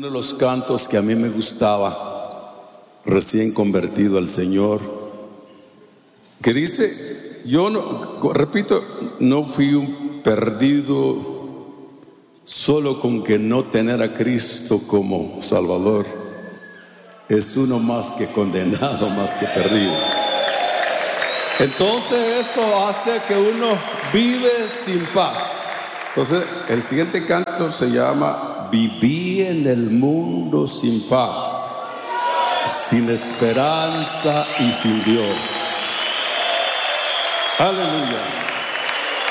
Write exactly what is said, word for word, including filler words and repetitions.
uno de los cantos que a mí me gustaba, recién convertido al Señor, que dice, yo no, repito, no fui un perdido solo con que no tener a Cristo como Salvador. Es uno más que condenado, más que perdido. Entonces eso hace que uno vive sin paz. Entonces el siguiente canto se llama Viví en el mundo sin paz, sin esperanza y sin Dios. Aleluya.